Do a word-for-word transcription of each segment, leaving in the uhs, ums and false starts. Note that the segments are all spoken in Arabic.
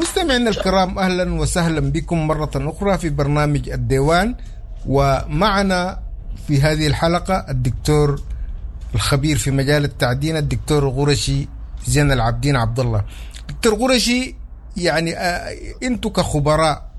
مستمعينا الكرام، أهلا وسهلا بكم مرة أخرى في برنامج الديوان. ومعنا في هذه الحلقة الدكتور الخبير في مجال التعدين الدكتور الغرشي زين العابدين عبد الله. دكتور غرشي، يعني أنتم كخبراء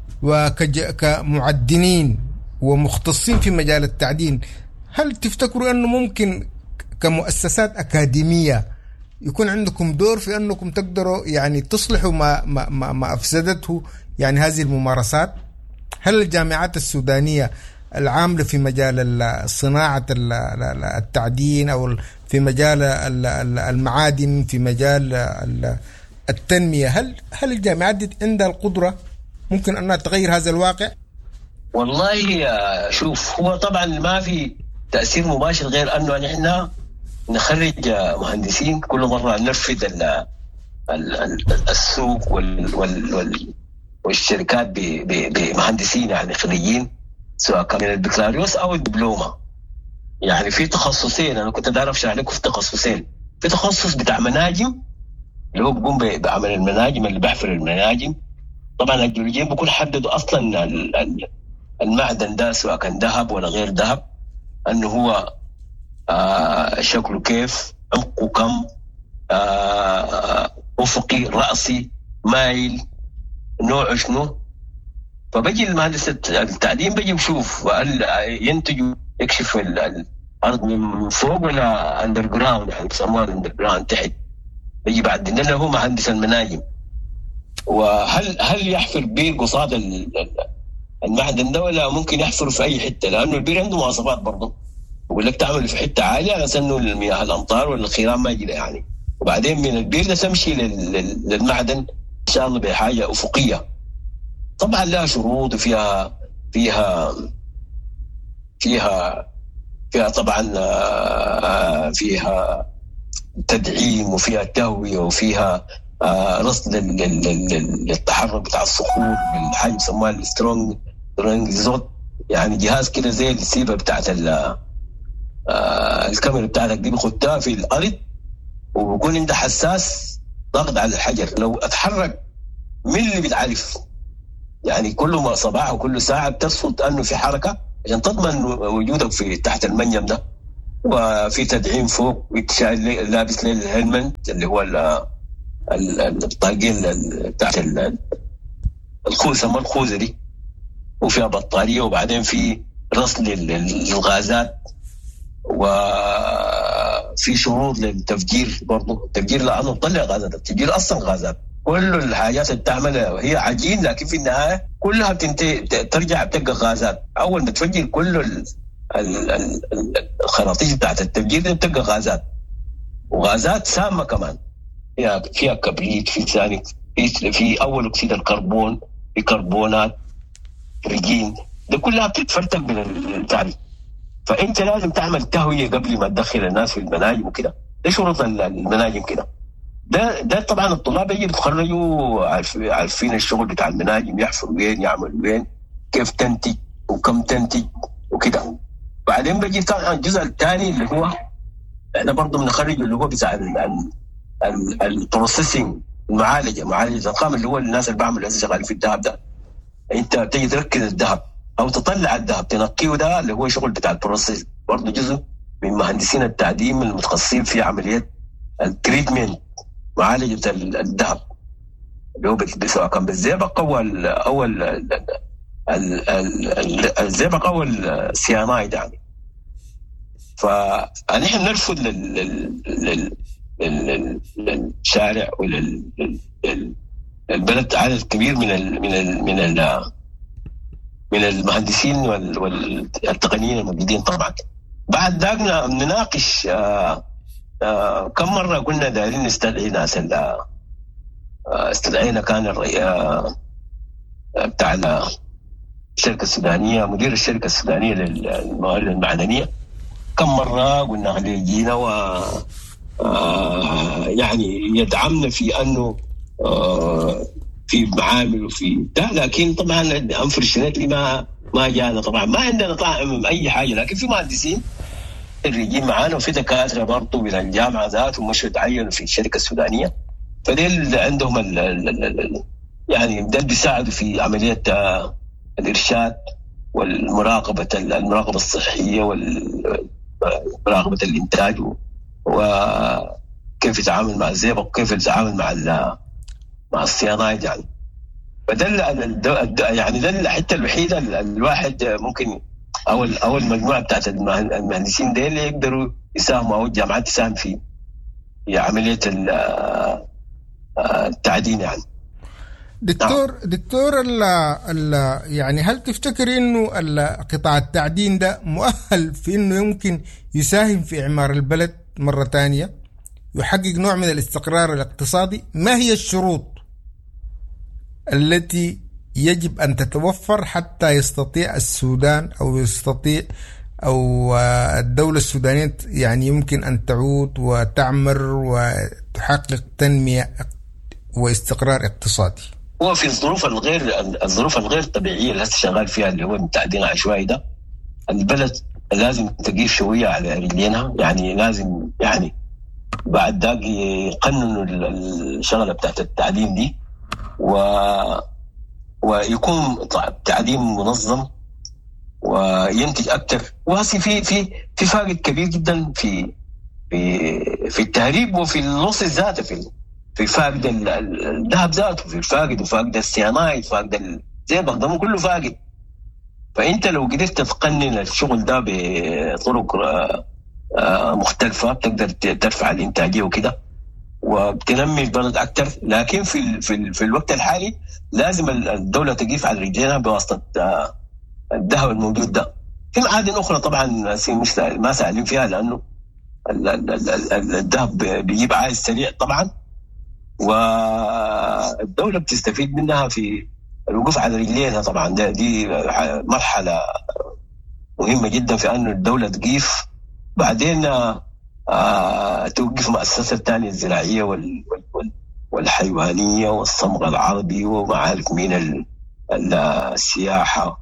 وكمعدنين ومختصين في مجال التعدين، هل تفتكروا أنه ممكن كمؤسسات أكاديمية يكون عندكم دور في أنكم تقدروا يعني تصلحوا ما, ما, ما, ما أفسدته يعني هذه الممارسات؟ هل الجامعات السودانية العاملة في مجال صناعة التعدين أو في مجال المعادن، في مجال التنمية، هل هل الجامعات دي عندها القدرة ممكن أنها تغير هذا الواقع؟ والله شوف، هو طبعا ما في تأثير مباشر غير أنه نحن نخرج مهندسين كل مرة ننفذ السوق وال وال وال والشركات بمهندسين يعني خريجين، سواء كان من البكالوريوس أو الدبلومة. يعني في تخصصين، أنا كنت أعرف أشرح لكم في تخصصين. في تخصص بتاع مناجم اللي هو بيقوم بعمل المناجم، اللي بيحفر المناجم. طبعا الجيولوجيين بيكون حددوا أصلا المعدن ده سواء كان ذهب ولا غير ذهب، أنه هو آه شكله كيف، عمقه كم، آه أفقي، رأسي، مايل، نوعه شنو. فبجي المهندس التعدين بجي بشوف هل ينتجوا يكشف الأرض من فوق ولا أندر جراوند، يعني بيسموها أندر جراوند تحت. بيجي بعد إنه هو مهندس المناجم، وهل هل يحفر بير قصاد المعدن ده ولا ممكن يحفر في أي حتة، لأنه البير عنده مواصفات برضه. يقول لك تعمل في حتة عالية على سنه المياه الأمطار ولا الخيران ما يجي يعني، وبعدين من البير ده تمشي للمعدن إن شاء الله بحاجة أفقية. طبعا لها شروط، وفيها فيها فيها فيها طبعا فيها تدعيم، وفيها تهوية، وفيها رصد للتحرك بتاع الصخور بالحاجة يسموها السترونج زوت، يعني جهاز كده زي السيبة بتاعت الكاميرا بتاعتك دي بخدها في الأرض، وبكون عنده حساس ضغط على الحجر. لو اتحرك من اللي بتعرف، يعني كل ما صباح وكل ساعة بترصد أنه في حركة عشان تضمن وجودك في تحت المنجم ده. وفي تدعيم فوق، لابس للهلمنت اللي هو الطاقين بتاعت الخوذة، ما الخوذة دي، وفيها بطارية، وبعدين في رصد للغازات، وفي شروط للتفجير برضو. التفجير لأنه تطلع غازات، التفجير أصلا غازات. كل الحاجات اللي بتعملها هي عجين، لكن في النهاية كلها بتنتهي ترجع بتبقى غازات. أول ما تفجر كل الخراطيش بتاعت التفجير دي بتبقى غازات، وغازات سامة كمان. فيها فيها كبريت، في ثاني في, في أول أكسيد الكربون، في كربونات، رجين، ده كلها بتتفرتك من التعريف. فأنت لازم تعمل تهوية قبل ما تدخل الناس في المناجم وكده. ده شروط المناجم كده. ده ده طبعا الطلاب يجي يتخرجوا عارفين الشغل بتاع المناجم، يحفروا وين، يعملوا وين، كيف تنتج وكم تنتج وكده. بعدين بيجي طبعا الجزء الثاني اللي هو احنا برضه بنخرج اللي هو بتاع البروسيسنج، المعالجه، معالجه الخام، اللي هو الناس اللي بعملوا شغال في الذهب ده. انت بتيجي تركز الذهب او تطلع الذهب تنقيه، ده اللي هو شغل بتاع البروسيس، برضه جزء من مهندسين التعدين المتخصصين في عمليات التريتمنت، معالجه الذهب، اللي هو سواء كان بالزئبق او ال او ال الزئبق او السيانايد يعني. فنحن نرفض للشارع وللبلد عدد كبير من ال من ال من ال من المهندسين والتقنيين الموجودين. طبعا بعد ذاك نناقش آآ آآ كم مرة قلنا دايرين نستدعي ناس، استدعينا كان بتاع الشركة السودانية، مدير الشركة السودانية للموارد المعدنية، كم مرة قلنا عليه يجينا و يعني يدعمنا في أنه في معامل وفي ده، لكن طبعا انفرشنتلي ما ما جانا. طبعا ما عندنا طاعم اي حاجه، لكن في مهندسين الرجين معانا، وفي دكاتره برضه من الجامعه ذات ومش تعينوا في الشركه السودانيه، فديل عندهم يعني ده بيساعدوا في عملية الإرشاد والمراقبة المراقبة الصحية والمراقبة الإنتاج وكيف يتعامل مع الزئبق وكيف يتعامل مع مع الصيانات يعني. فده يعني ده الحتة الوحيدة الواحد ممكن أو أو المجموعة بتاعت المهندسين دي اللي يقدروا يساهموا أو الجامعات تساهم في في عملية التعدين يعني. دكتور دكتور ال ال يعني هل تفتكر انه قطاع التعدين ده مؤهل في انه يمكن يساهم في اعمار البلد مرة تانية يحقق نوع من الاستقرار الاقتصادي؟ ما هي الشروط التي يجب ان تتوفر حتى يستطيع السودان او يستطيع او الدولة السودانية يعني يمكن ان تعود وتعمر وتحقق تنمية واستقرار اقتصادي؟ هو في الظروف الغير الظروف الغير طبيعيه اللي هسه شغال فيها اللي هو التعدين العشوائي ده، البلد لازم تقيف شويه على رجلينها، يعني لازم يعني بعد ذاك يقننوا الشغله بتاعت التعدين دي و ويكون تعدين منظم وينتج اكثر. وهسه في في في فائض كبير جدا في في في التهريب وفي اللص الذاتي في في فاقد الذهب ذاته، في الفاقد وفاقد الصيانات فاقد الزئبق ده كله فاقد. فانت لو قدرت تقنن الشغل ده بطرق مختلفه بتقدر ترفع الانتاجيه وكده وبتنمي البلد اكثر. لكن في في في الوقت الحالي لازم الدوله تقيف على رجليها بواسطه الذهب الموجود ده. في معادن اخرى طبعا مش ما سالين فيها لانه الذهب بيجيب عائد سريع طبعا، والدولة بتستفيد منها في الوقوف على رجليها. طبعا ده دي مرحلة مهمة جدا في أن الدولة تقيف، بعدين آه توقف مؤسسة الثانية الزراعية وال وال والحيوانية والصمغ العربي ومعارف من السياحة،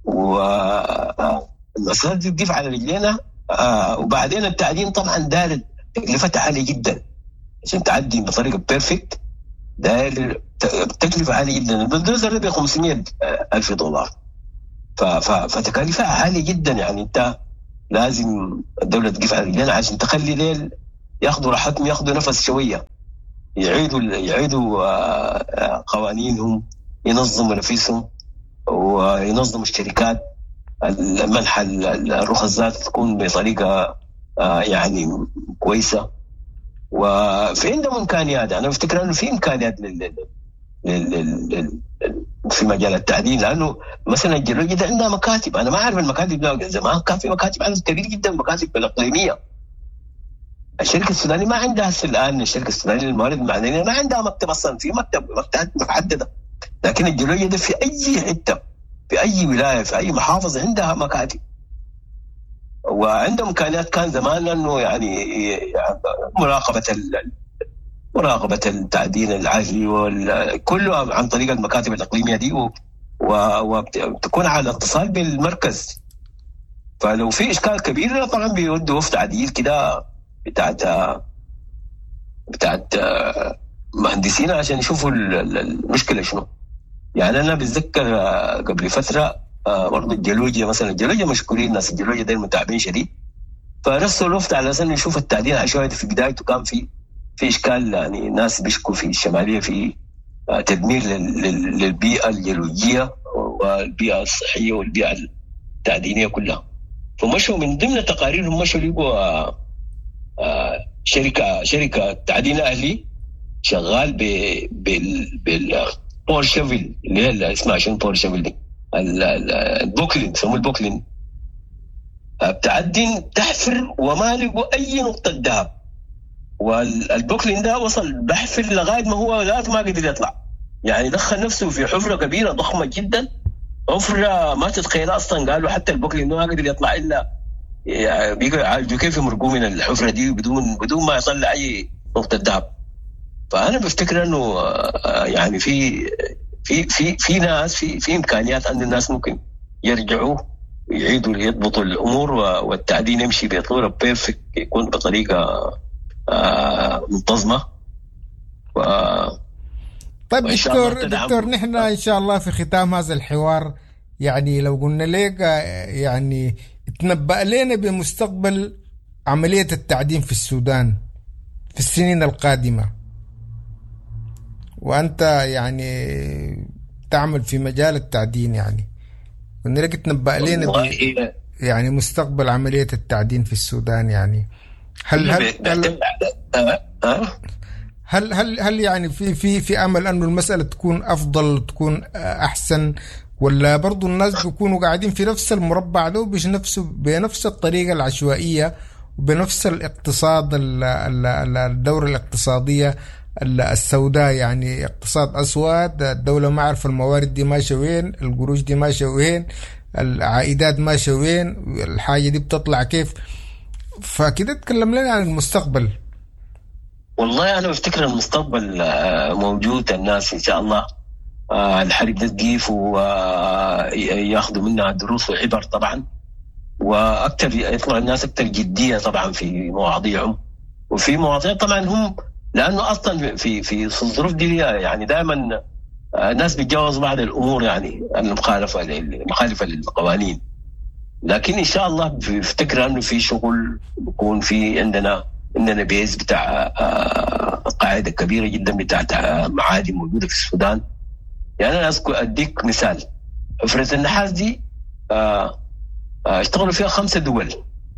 والمؤسسات دي تقيف على رجلينا. آه وبعدين التعدين طبعا دار تكلفتها عالية جدا عشان تعدي بطريقه بيرفكت، داير تكلفه عاليه جدا. البلدوزر ب خمسمية ألف دولار، فتكاليفها عاليه جدا. يعني انت لازم الدوله تقف على رجلنا عشان تخلي ليل ياخذوا راحتهم ياخذوا نفس شويه، يعيدوا يعيدوا قوانينهم، ينظموا نفسهم وينظموا الشركات، منح الرخص ذات تكون بطريقه يعني كويسه. وفي عندهم امكانيات، انا بفتكر انه في امكانيات لل... لل... لل... في مجال التعدين، لانه مثلا الجيولوجيا ده عندها مكاتب. انا ما اعرف المكاتب ده زمان كان في مكاتب عدد كبير جدا، مكاتب الاقليميه. الشركه السودانيه ما عندها هسه الان، الشركه السودانيه للموارد المعدنيه ما عندها مكتب اصلا، في مكتب مكتبات محدده. لكن الجيولوجيا ده في اي حته في اي ولايه في اي محافظه عندها مكاتب وعندهم امكانيات. كان زمان انه يعني مراقبه مراقبه التعدين العاجلي وكله عن طريق المكاتب الاقليميه دي، وبتكون على اتصال بالمركز. فلو في اشكال كبير طبعا بيودوا وفد عديل كده بتاعت بتاعت مهندسين عشان يشوفوا المشكله شنو. يعني انا بتذكر قبل فتره برضه الجيولوجيا مثلا، الجيولوجيا مشكورين، الناس الجيولوجيا دايما متعبين شديد، فرسلوا الوفد على اساس يشوف التعدين عشوائي في بدايته كان في في اشكال. يعني الناس بيشكوا في الشماليه في تدمير للبيئه الجيولوجيه والبيئه الصحيه والبيئه التعدينيه كلها. فمشوا من ضمن تقاريرهم مشوا لقوا شركه شركه تعدين اهلي شغال بال بال بول شيفل اللي هي اسمها شنو بول شيفل دي، البوكلين سموه البوكلين، بتعدين تحفر وما لقوا اي نقطه ذهب. والبوكلين ده وصل بحفر لغايه ما هو ذاته ما قدر يطلع، يعني دخل نفسه في حفره كبيره ضخمه جدا، حفره ما تتخيلها اصلا. قالوا حتى البوكلين ما قدر يطلع الا بيقوا يعالجوا كيف يمرقوا من الحفره دي بدون بدون ما يطلع اي نقطه ذهب. فانا بفتكر انه يعني في في في في ناس في في امكانيات ان الناس ممكن يرجعوا يعيدوا يضبطوا الامور والتعدين يمشي بصوره بيرفكت، يكون بطريقه منتظمه. و طيب دكتور دكتور نحن إن شاء الله في ختام هذا الحوار يعني لو قلنا لك يعني تنبأ لنا بمستقبل عملية التعدين في السودان في السنين القادمة، وأنت يعني تعمل في مجال التعدين، يعني قلنا لك تنبأ لنا يعني مستقبل عملية التعدين في السودان، يعني هل هل هل هل, هل, هل يعني في في في أمل أنه المسألة تكون أفضل تكون أحسن، ولا برضو الناس بيكونوا قاعدين في نفس المربع ده بنفس بنفس الطريقة العشوائية وبنفس الاقتصاد الدورة الاقتصادية السوداء، يعني اقتصاد أسود، الدولة ما عارفة الموارد دي ماشية وين، القروش دي ماشية وين، العائدات ماشية وين، الحاجة دي بتطلع كيف؟ فكده تكلم لنا عن المستقبل. والله أنا بفتكر المستقبل موجود، الناس إن شاء الله الحرب ده تقيف وياخذوا منها دروس وعبر طبعا، وأكثر يطلع الناس أكثر جدية طبعا في مواضيعهم، وفي مواضيع طبعا هم لأنه أصلا في في الظروف دي يعني دائما الناس بيتجاوز بعض الأمور يعني المخالفة المخالفة للقوانين، لكن إن شاء الله بفتكر أنه في شغل بيكون في عندنا عندنا بيز بتاع قاعدة كبيرة جدا بتاعت معادن موجودة في السودان. يعني أنا أذكر أديك مثال، حفرة النحاس دي اشتغلوا فيها خمسة دول،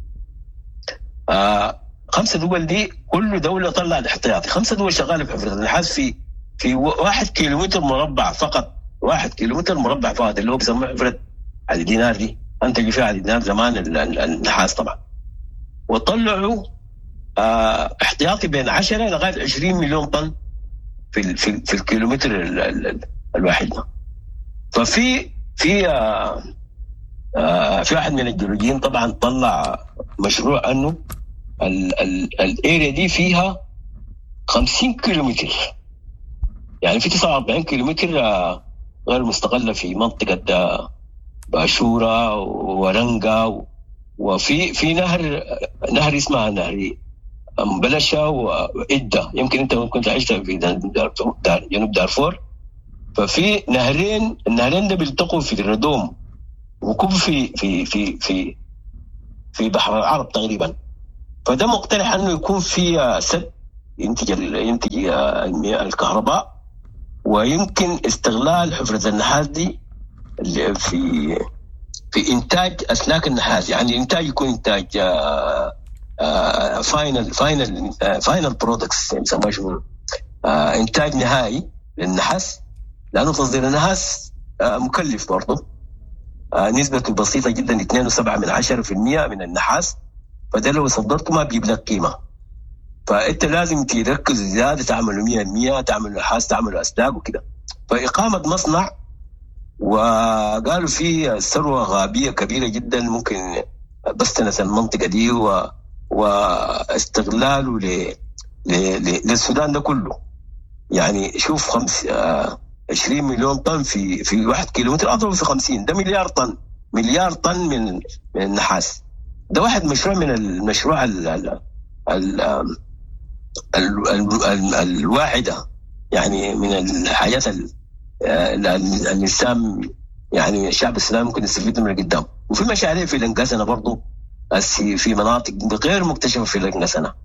خمسة دول دي كل دولة طلعت احتياطي، خمسة دول شغالة في حفرة النحاس في في واحد كيلومتر مربع فقط، واحد كيلومتر مربع فقط اللي هو بيسموه حفرة علي دينار دي، أنتجوا فيها علي دينار زمان النحاس طبعا، وطلعوا اه احتياطي بين عشرة لغاية عشرين مليون طن في في, في الكيلومتر ال ال الواحد ده. ففي في اه اه في واحد من الجيولوجيين طبعا طلع مشروع انه الاريا دي فيها خمسين كيلومتر، يعني في تسعة وأربعين كيلومتر اه غير مستقلة في منطقة باشورة ورنقة، وفي في نهر نهر اسمها نهر مبلشة وإدة، يمكن أنت كنت عشت في دار جنوب دارفور، ففي نهرين النهرين ده بيلتقوا في الردوم وكب في في في في في بحر العرب تقريبا، فده مقترح أنه يكون في سد ينتج ينتج الكهرباء، ويمكن استغلال حفرة النحاس دي في في إنتاج أسلاك النحاس، يعني إنتاج يكون إنتاج فاينل فاينل فاينل برودكتس يسموه شو إنتاج نهائي للنحاس، لأنه تصدير النحاس آه مكلف برضه، آه نسبته بسيطة جدا اثنين وسبعة من عشرة في المية من النحاس، فده لو صدرته ما بيجيب لك قيمة، فأنت لازم تركز زيادة تعملوا مية المية تعملوا نحاس تعملوا أسلاك وكده. فإقامة مصنع وقالوا فيه ثروة غابية كبيرة جدا ممكن بستنة المنطقة دي و... واستغلاله ل... ل... ل... للسودان ده كله، يعني شوف خمس آه عشرين مليون طن في في واحد كيلومتر اضرب في خمسين، ده مليار طن مليار طن من من النحاس. ده واحد مشروع من المشروع ال ال ال ال ال ال الواحدة، يعني من الحاجات الإنسان يعني الشعب السوداني ممكن يستفيد من قدام. وفي مشاريع في الانقسنة برضو في مناطق غير مكتشفة في الانقسنة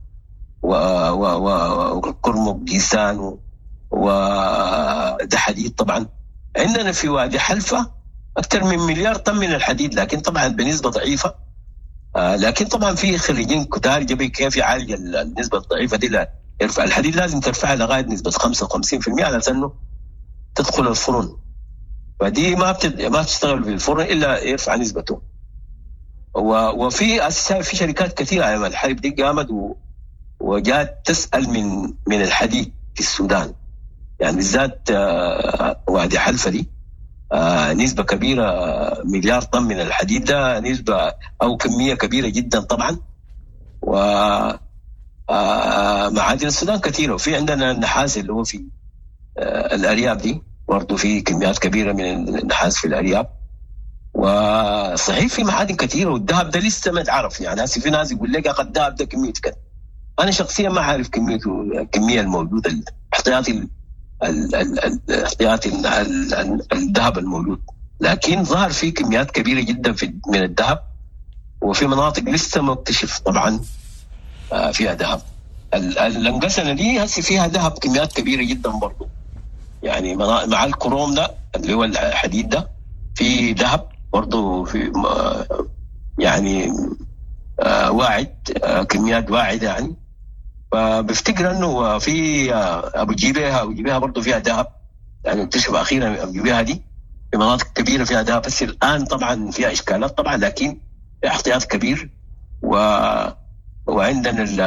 وكرمك جيسان وده حديد. طبعا عندنا في وادي حلفة أكثر من مليار طن من الحديد، لكن طبعا بنسبة ضعيفة، لكن طبعا في خريجين كتار جبي كيف يعالج النسبة الضعيفة دي. لا يرفع الحديد لازم ترفعها لغاية نسبة خمسة وخمسين بالمئة على أنه تدخل الفرن، فدي ما بتد... ما بتشتغل في الفرن إلا يرفع نسبته. و... وفي أساسا في شركات كثيرة على الحرب دي قامت و... وجات تسأل من من الحديد في السودان، يعني بالذات وادي حلفة دي نسبة كبيرة، مليار طن من الحديد ده نسبة أو كمية كبيرة جدا طبعا. ومعادن السودان كثيرة، وفي عندنا النحاس اللي هو في الأرياب دي برضو في كميات كبيرة من النحاس في الأرياب، وصحيح في معادن كثيرة. والذهب ده لسه ما تعرف، يعني هسه في ناس يقول لك أخذ الذهب ده كمية كده، أنا شخصيا ما عارف كميته الكمية الموجودة الاحتياطي الاحتياطي الذهب الموجود، لكن ظهر في كميات كبيرة جدا في من الذهب، وفي مناطق لسه مكتشف طبعا فيها ذهب. الانقسنة دي هسه فيها ذهب كميات كبيرة جدا برضو، يعني مع الكروم ده اللي هو الحديد ده في ذهب برضو، في يعني واعد، كميات واعدة يعني. فبفتكر انه في ابو جيبيها ابو جيبيها برضو فيها ذهب، يعني اكتشف اخيرا ابو جيبيها دي في مناطق كبيرة فيها ذهب، بس الان طبعا فيها اشكالات طبعا، لكن في احتياط كبير. و وعندنا ال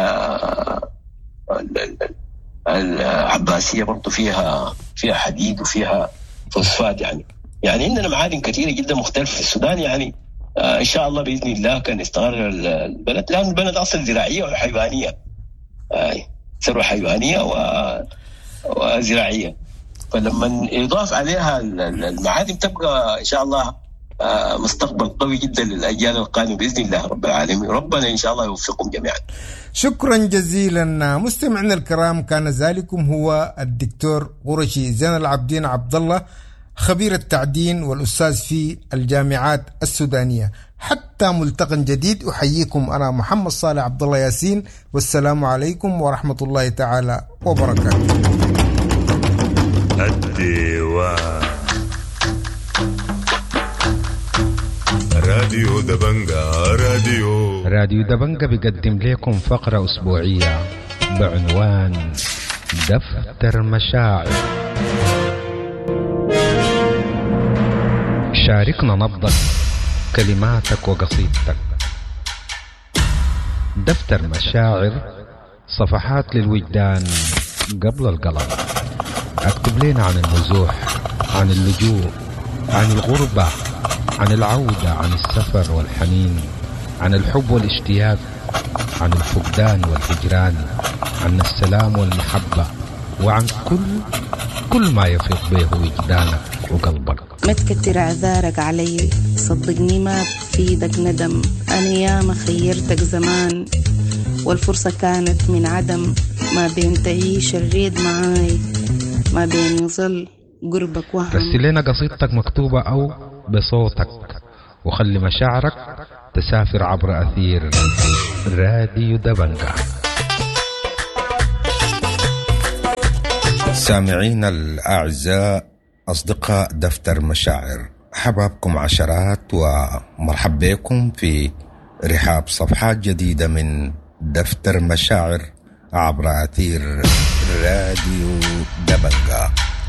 العباسية برضو فيها فيها حديد وفيها فوسفات، يعني يعني عندنا معادن كثيرة جدا مختلفة في السودان. يعني آه إن شاء الله بإذن الله كان يستقر البلد، لأن البلد أصلا زراعية وحيوانية، آه ثروة حيوانية وزراعية، فلما يضاف عليها المعادن تبقى إن شاء الله آه مستقبل قوي جدا للأجيال القادمة بإذن الله رب العالمين. ربنا إن شاء الله يوفقكم جميعا. شكرا جزيلا مستمعينا الكرام. كان ذلكم هو الدكتور قرشي زين العابدين عبد الله، خبير التعدين والأستاذ في الجامعات السودانية. حتى ملتقى جديد، أحييكم أنا محمد صالح عبد الله ياسين، والسلام عليكم ورحمة الله تعالى وبركاته. الديوان راديو دبنجا راديو راديو دبنجا بيقدم لكم فقرة أسبوعية بعنوان دفتر مشاعر. شاركنا نبضك، كلماتك وقصيدتك. دفتر مشاعر، صفحات للوجدان قبل القلم. اكتب لنا عن النزوح، عن اللجوء، عن الغربة، عن العودة، عن السفر والحنين، عن الحب والاشتياق، عن الفقدان والهجران، عن السلام والمحبة، وعن كل كل ما يفيض به وجدانك وقلبك. ما تكتر اعذارك علي، صدقني ما بفيدك ندم. انا ياما خيرتك زمان والفرصة كانت من عدم، ما بين تعيش الريد معاي، ما بين يظل قربك وهم. رسل لنا قصيدتك مكتوبة أو بصوتك، وخلي مشاعرك تسافر عبر أثير راديو دبنجا. سامعين الأعزاء، أصدقاء دفتر مشاعر، حبابكم عشرات ومرحب بكم في رحاب صفحات جديدة من دفتر مشاعر عبر أثير راديو دبنجا.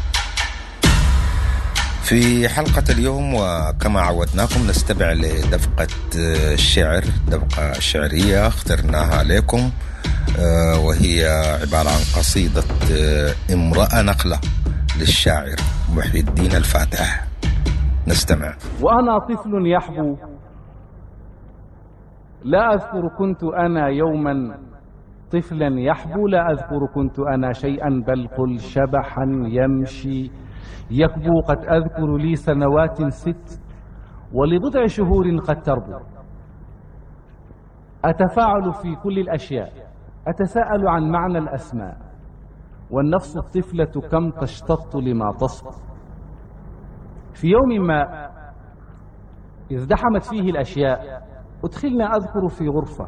في حلقة اليوم وكما عودناكم نستمع لدفقة الشعر، دفقة شعرية اخترناها لكم، وهي عبارة عن قصيدة امرأة نقلة للشاعر محي الدين الفاتح. نستمع. وأنا طفل يحبو، لا أذكر كنت أنا يوما طفلا يحبو، لا أذكر كنت أنا شيئا، بل قل شبحا يمشي يكبو. قد أذكر لي سنوات ست ولبضع شهور قد تربو. أتفاعل في كل الأشياء، أتساءل عن معنى الأسماء، والنفس الطفلة كم تشتط لما تصفو. في يوم ما ازدحمت فيه الأشياء أدخلنا أذكر في غرفة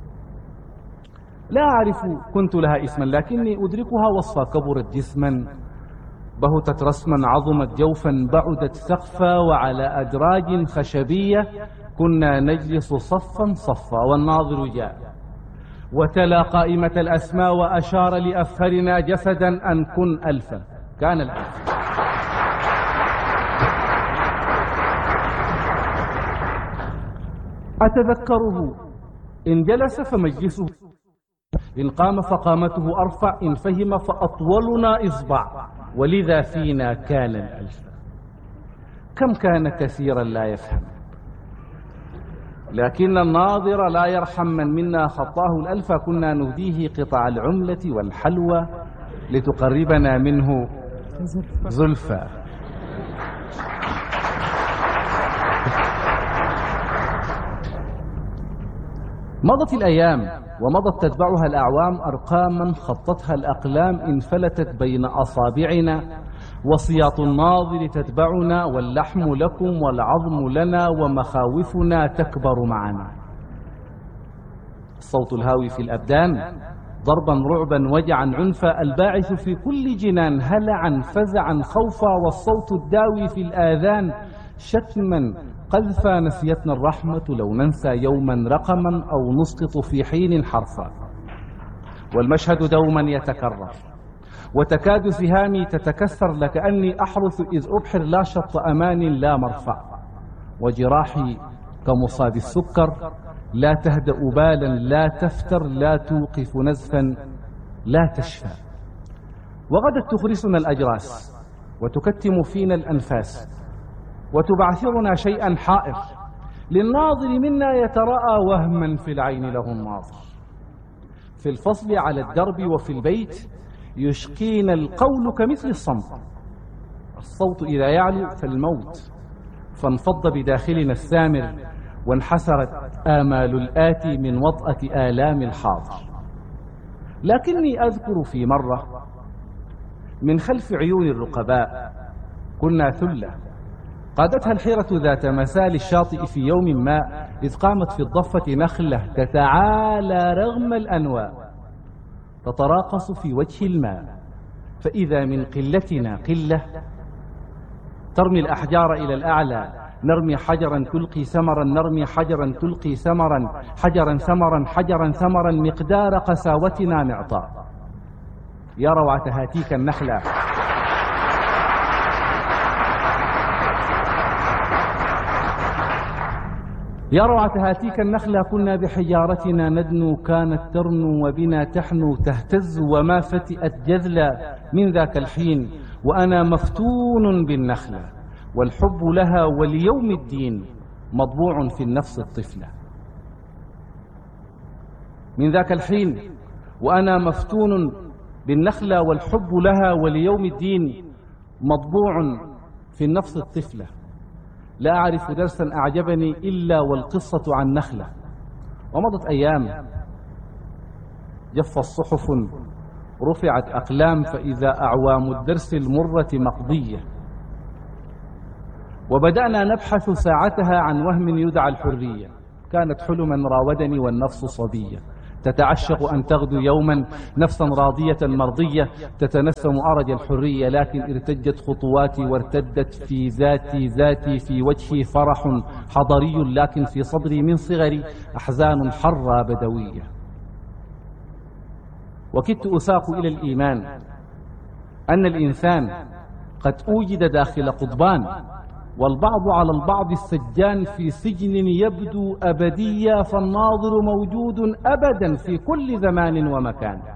لا أعرف كنت لها اسما، لكني أدركها وصفا. كبرت جسما، بهتت رسما، عظمت جوفا، بعدت سقفا، وعلى أدراج خشبية كنا نجلس صفا صفا. والناظر جاء وتلا قائمة الأسماء وأشار لأفهرنا جسدا أن كن ألفا. كان الألف. أتذكره إن جلس فمجلسه، إن قام فقامته أرفع، إن فهم فأطولنا إصبع، ولذا فينا كان الألف. كم كان كثيرا لا يفهم، لكن الناظر لا يرحم من منا خطاه الألف. كنا نهديه قطع العملة والحلوى لتقربنا منه زلفى. مضت الأيام ومضت تتبعها الأعوام، أرقاما خطتها الأقلام انفلتت بين أصابعنا، وسياط الناظر تتبعنا، واللحم لكم والعظم لنا، ومخاوفنا تكبر معنا. الصوت الهاوي في الأبدان ضربا رعبا وجعا عنفا، الباعث في كل جنان هلعا فزعا خوفا، والصوت الداوي في الآذان شتما قذفا. نسيتنا الرحمة لو ننسى يوما رقما أو نسقط في حين حرفا، والمشهد دوما يتكرر، وتكاد سهامي تتكسر لكأني أحرث إذ أبحر لا شط أمان لا مرفع، وجراحي كمصاب السكر لا تهدأ بالا لا تفتر لا توقف نزفا لا تشفى. وغدت تخرسنا الأجراس وتكتم فينا الأنفاس، وتبعثرنا شيئا حائر للناظر منا يتراءى وهما في العين له الناظر. في الفصل على الدرب وفي البيت يشقينا القول كمثل الصمت، الصوت إذا يعلو فالموت، فانفض بداخلنا السامر، وانحسرت آمال الآتي من وطأة آلام الحاضر. لكني أذكر في مرة من خلف عيون الرقباء كنا ثلة قادتها الحيرة ذات مسال الشاطئ في يوم ما، إذ قامت في الضفة نخلة تتعالى رغم الأنواء، تتراقص في وجه الماء، فإذا من قلتنا قلة ترمي الأحجار إلى الأعلى، نرمي حجرا تلقي ثمرا، نرمي حجرا تلقي ثمرا، حجرا ثمرا حجرا ثمرا، مقدار قساوتنا معطاء. يا روعة هاتيك النخلة يا روعة هاتيك النخلة، كنا بحجارتنا ندنو، كانت ترنو وبنا تحنو، تهتز وما فتئت جذلا من ذاك الحين، وأنا مفتون بالنخلة، والحب لها وليوم الدين مطبوع في النفس الطفلة. من ذاك الحين وأنا مفتون بالنخلة، والحب لها وليوم الدين مطبوع في النفس الطفلة. لا أعرف درسا أعجبني إلا والقصة عن نخلة. ومضت أيام جف الصحف، رفعت أقلام، فإذا أعوام الدرس المرة مقضية، وبدأنا نبحث ساعتها عن وهم يدعى الحرية. كانت حلما راودني والنفس صبية، تتعشق أن تغدو يوما نفسا راضية مرضية، تتنسم أرج الحرية، لكن ارتجت خطواتي وارتدت في ذاتي ذاتي، في وجهي فرح حضري، لكن في صدري من صغري أحزان حرة بدوية. وكدت أساق إلى الإيمان أن الإنسان قد أوجد داخل قضبان، والبعض على البعض السجان في سجن يبدو أبديا، فالناظر موجود أبدا في كل زمان ومكان.